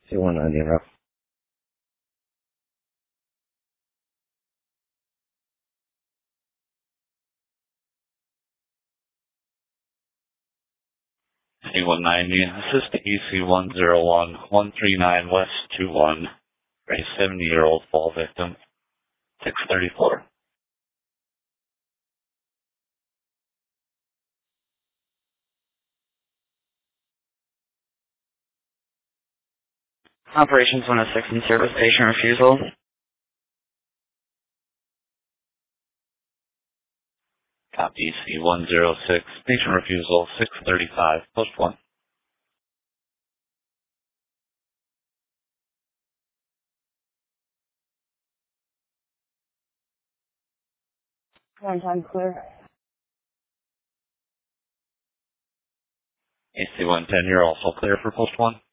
AC-190 rough. AC-190, this is the EC-101-139 West 21, for a 70-year-old fall victim, 634. Operations 106 in service, patient refusal. Copy EC-106, patient refusal, 635, post 1. One time clear. AC-110, you're also clear for post 1.